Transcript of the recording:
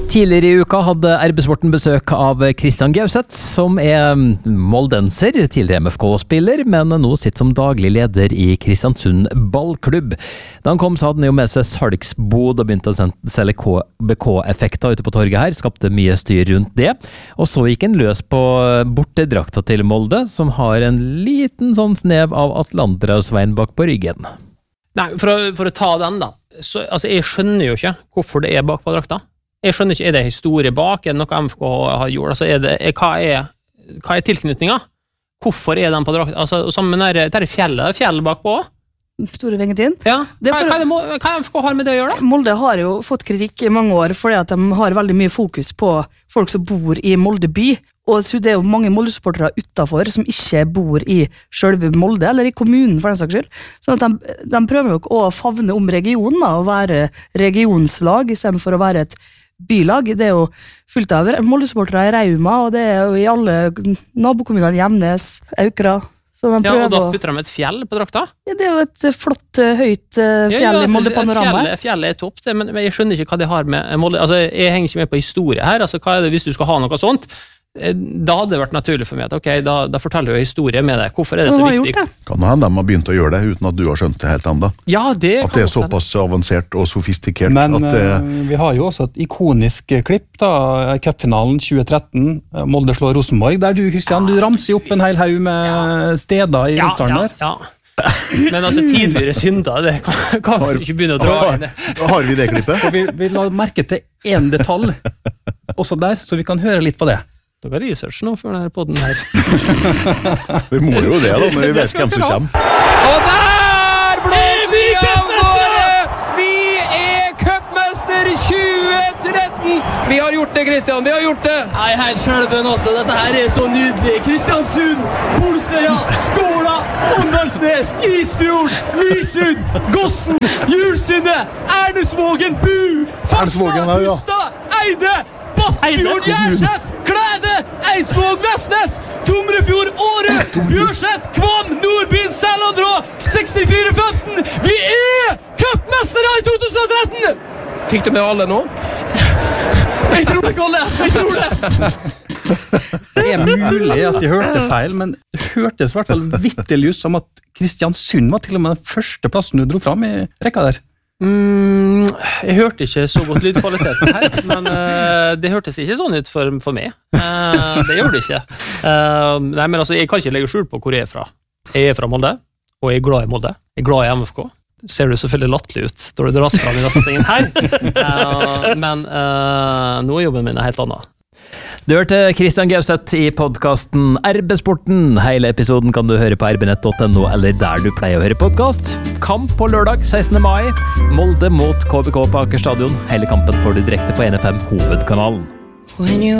Tidligere I uka hadde RB-sporten besøk av Christian Gauseth, som moldenser, tidligere MFK-spiller, men nå sitter som daglig leder I Kristiansund ballklubb. Da han kom så hadde han jo med seg salgsbod og begynte å selge KBK-effekter ute på torget her, skapte mye styr rundt det. Og så gikk han løs på bortedrakta til Molde, som har en liten sånn snev av Atlantera og Svein bak på ryggen. Nei, for å ta den da, så, altså jeg skjønner jo ikke hvorfor det bak på drakta. Jeg skjønner ikke, det historie bak? Det noe MFK har gjort? Altså, hva tilknytninga? Hvorfor den på drakta? Altså, sammen med det fjellet bakpå? Store Vengetin. Ja, hva MFK har med det å gjøre da? Molde har jo fått kritikk I mange år fordi at de har veldig mye fokus på folk som bor I Molde by, og så det jo mange Molde-supportere utenfor som ikke bor I selve Molde, eller I kommunen for den saks skyld. Sånn at de prøver nok å favne om regionen da, og være regionslag I stedet for å være et bylag. Det jo fullt av Molde-supportere I Rauma, og det jo I alle nabokommunene, Gjemnes, Aukra. Så de ja, og da putter de et fjell på drakta? Ja, det jo et flott, høyt fjell I Molde panorama. Fjellet topp, men jeg skjønner ikke hva det har med Molde. Altså, jeg henger ikke med på historie her. Altså, hva det hvis du skal ha noe sånt? Da hadde det vært naturlig for meg at ok, da forteller jeg historie med det. Hvorfor det så viktig? Kan hende de har begynt å gjøre det uten at du har skjønt det helt enda. Ja, det at det såpass avansert og sofistikert. Men at vi har jo også et ikonisk klipp da, Cupfinalen 2013, Molde slår Rosenborg, der du, Kristian, du ramser opp en hel haug med steder I Romsdalen der. Ja. Men altså tidligere synder, det kan vi ikke begynne å dra inn. Har vi det klippet? Vi la merke til en detalj også der, så vi kan høre litt på det. Dere har research nå for denne podden her. Vi må jo det da, når vi vet hvem som kommer. Og der blåser våre! Vi cupmester 2013! Vi har gjort det, Kristian, vi har gjort det! Nei, helt selven også, dette her så nydelig. Kristiansund, Bolsøya, Skåla, Åndalsnes, Isfjord, Lysund, Gossen, Julsunde, Ernesvågen, Bu, Farsland, Hustad, Eide, Battefjord, Gjerseth, Klæde, Eidsvåg, Vestnes, Tomrefjord, Åre, Bjørset, Kvam, Nordbyen, Sælandrå, 64-15. Vi cupmestere I 2013! Fikk du med alle nå? Jeg tror det, Kalle, jeg tror det! Det mulig at de hørte feil, men det hørtes I hvert fall vitterlig ut som at Kristiansund var til og med den første plassen du dro fram I rekka der. Jeg hørte ikke så godt lydkvaliteten her, men det hørtes ikke sånn ut for meg. Det gjør det ikke. Nei, men altså, jeg kan ikke legge skjul på hvor jeg fra. Jeg fra Molde, og jeg glad I Molde. Jeg glad I MFK. Ser du selvfølgelig latterlig ut når du dras fram I denne settingen her. Men nå jobben min helt annet. Du hørte Christian Gauseth I podcasten RB-sporten. Hele episoden kan du høre på rbnett.no eller der du pleier å høre podcast. Kamp på lørdag 16. mai. Molde mot KBK på Aker Stadion. Hele kampen får du direkte på NFM hovedkanalen.